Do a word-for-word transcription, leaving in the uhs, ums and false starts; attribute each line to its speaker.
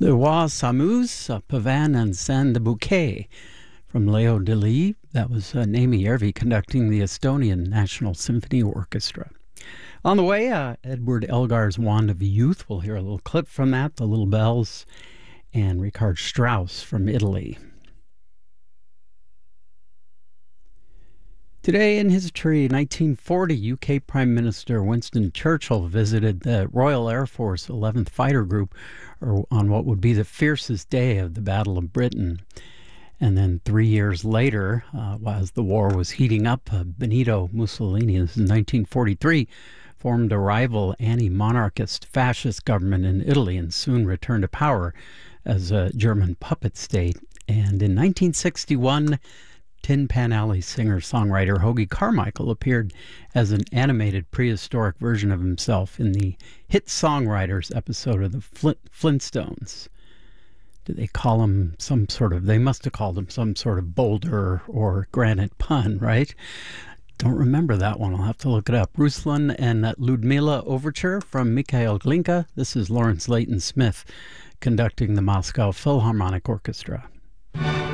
Speaker 1: Le Roi s'amuse, Pavan and Saint de Bouquet from Leo Delibes. That was uh, Naimi Järvi conducting the Estonian National Symphony Orchestra. On the way, uh, Edward Elgar's Wand of Youth. We'll hear a little clip from that, The Little Bells, and Richard Strauss from Italy. Today in history, nineteen forty, U K Prime Minister Winston Churchill visited the Royal Air Force eleventh Fighter Group on what would be the fiercest day of the Battle of Britain. And then three years later, uh, as the war was heating up, uh, Benito Mussolini, this is nineteen forty-three, formed a rival anti-monarchist fascist government in Italy and soon returned to power as a German puppet state. And in nineteen sixty-one, Tin Pan Alley singer-songwriter Hoagy Carmichael appeared as an animated prehistoric version of himself in the Hit Songwriters episode of the Flint, Flintstones. Did they call him some sort of, they must have called him some sort of boulder or granite pun, right? Don't remember that one. I'll have to look it up. Ruslan and Ludmila Overture from Mikhail Glinka. This is Lawrence Layton Smith conducting the Moscow Philharmonic Orchestra.